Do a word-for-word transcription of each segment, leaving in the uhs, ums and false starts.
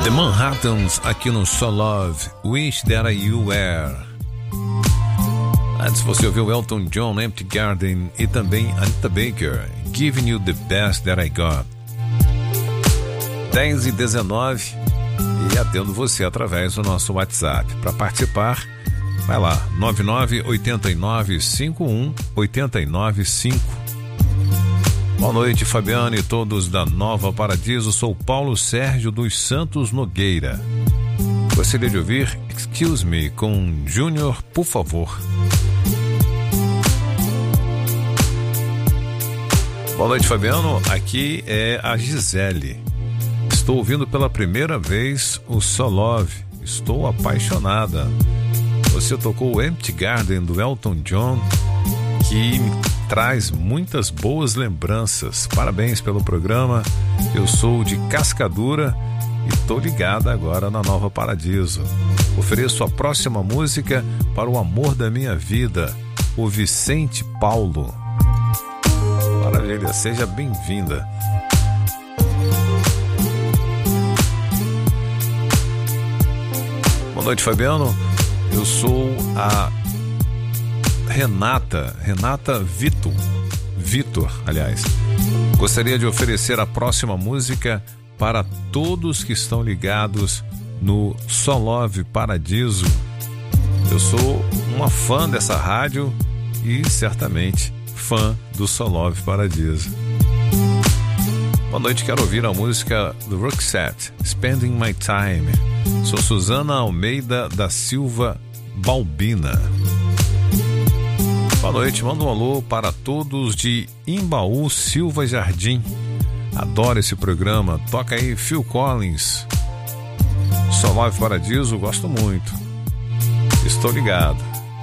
The Manhattans aqui no So Love, Wish That You Were. Antes você ouviu Elton John, Empty Garden, e também Anita Baker, Giving You The Best That I Got. dez e dezenove, e atendo você através do nosso WhatsApp. Para participar, vai lá, nove nove oito nove cinco um oito nove cinco. Boa noite, Fabiano e todos da Nova Paradiso. Sou Paulo Sérgio dos Santos Nogueira. Gostaria de ouvir Excuse Me com Júnior, por favor. Boa noite, Fabiano. Aqui é a Gisele. Estou ouvindo pela primeira vez o So Love. Estou apaixonada. Você tocou o Empty Garden do Elton John, que me traz muitas boas lembranças. Parabéns pelo programa. Eu sou de Cascadura e tô ligada agora na Nova Paradiso. Ofereço a próxima música para o amor da minha vida, o Vicente Paulo. Maravilha, seja bem-vinda. Boa noite, Fabiano. Eu sou a Renata, Renata Vitor, Vitor, aliás. Gostaria de oferecer a próxima música para todos que estão ligados no So Love Paradiso. Eu sou uma fã dessa rádio e certamente fã do So Love Paradiso. Boa noite, quero ouvir a música do Roxette, Spending My Time. Sou Suzana Almeida da Silva Balbina. Boa noite, manda um alô para todos de Imbaú, Silva Jardim. Adoro esse programa. Toca aí Phil Collins. So Love Paradiso, gosto muito. Estou ligado.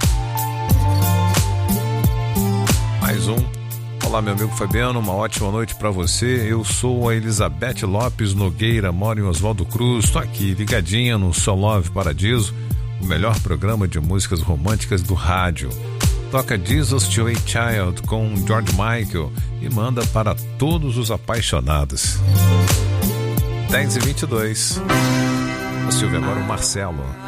Mais um. Olá, meu amigo Fabiano, uma ótima noite para você. Eu sou a Elizabeth Lopes Nogueira, moro em Oswaldo Cruz. Estou aqui ligadinha no So Love Paradiso, o melhor programa de músicas românticas do rádio. Toca Jesus to a Child com George Michael e manda para todos os apaixonados. dez e vinte e dois. Você ouve agora o Marcelo.